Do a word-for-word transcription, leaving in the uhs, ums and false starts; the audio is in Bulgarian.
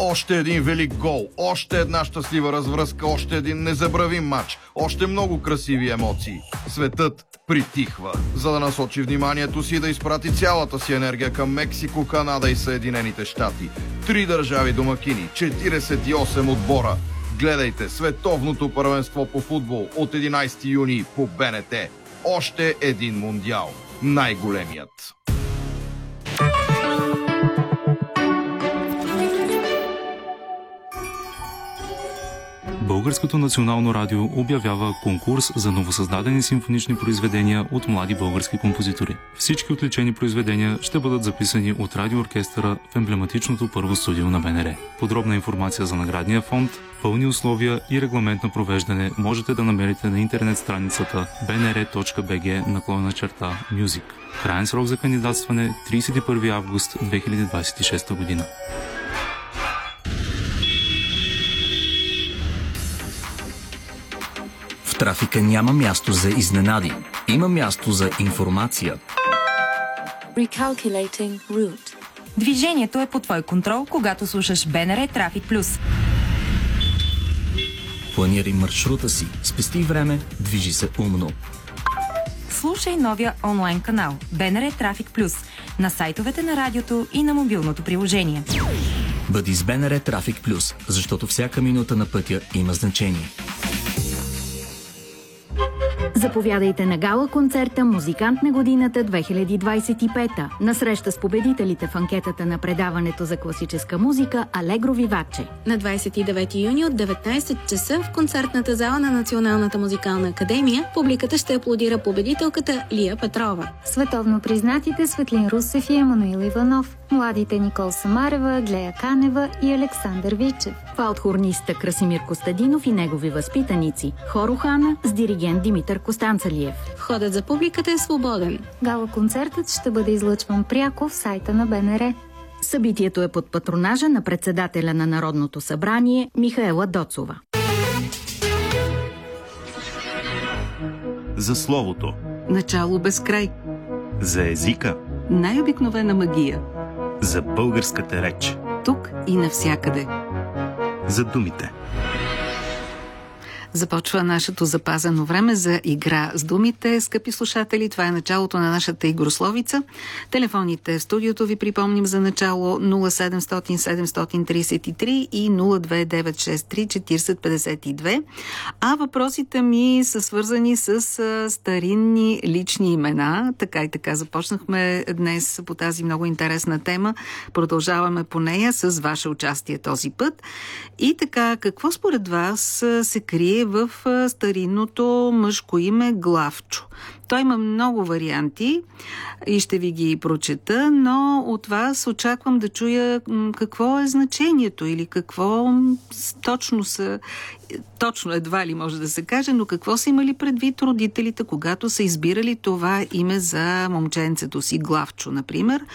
Още един велик гол, още една щастлива развръзка, още един незабравим матч, още много красиви емоции. Светът притихва, за да насочи вниманието си да изпрати цялата си енергия към Мексико, Канада и Съединените щати. Три държави домакини, четиридесет и осем отбора. Гледайте световното първенство по футбол от единайсети юни по Б Н Т. Още един мундиал. Най-големият. Българското национално радио обявява конкурс за новосъздадени симфонични произведения от млади български композитори. Всички отличени произведения ще бъдат записани от радиооркестъра в емблематичното първо студио на Б Н Р. Подробна информация за наградния фонд, пълни условия и регламент на провеждане можете да намерите на интернет страницата б н р точка б г наклонена черта Music. Краен срок за кандидатстване трийсет и първи август две хиляди двадесет и шеста година. В трафика няма място за изненади. Има място за информация. Recalculating route. Движението е под твой контрол, когато слушаш Б Н Р Трафик Плюс. Планирай маршрута си, спести време, движи се умно. Слушай новия онлайн канал Б Н Р Трафик Плюс на сайтовете на радиото и на мобилното приложение. Бъди с Б Н Р Трафик Плюс, защото всяка минута на пътя има значение. Заповядайте на гала-концерта «Музикант на годината две хиляди двадесет и пета» на среща с победителите в анкетата на предаването за класическа музика «Алегро Виваче». На двадесет и девети юни от деветнайсет часа в концертната зала на Националната музикална академия публиката ще аплодира победителката Лия Петрова. Световно признатите Светлин Русев и Емануил Иванов, младите Никол Самарева, Глея Канева и Александър Вичев. Фалт-хорниста Красимир Костадинов и негови възпитаници. Хор Охана с диригент Димитър Костанцалиев. Входът за публиката е свободен. Гала-концертът ще бъде излъчван пряко в сайта на Б Н Р. Събитието е под патронажа на председателя на Народното събрание Михаела Доцова. За словото. Начало без край. За езика. Най-обикновена магия. За българската реч. Тук и навсякъде. За думите. Започва нашето запазено време за игра с думите. Скъпи слушатели, това е началото на нашата игрословица. Телефоните в студиото ви припомним за начало нула седемстотин седемстотин тридесет и три и нула две девет шест три четирийсет петдесет и две. А въпросите ми са свързани с старинни лични имена. Така и така започнахме днес по тази много интересна тема. Продължаваме по нея с ваше участие този път. И така, какво според вас се крие в старинното мъжко име Главчо? Той има много варианти и ще ви ги прочета, но от вас очаквам да чуя какво е значението или какво точно са, точно едва ли може да се каже, но какво са имали предвид родителите, когато са избирали това име за момченцето си, Главчо, например.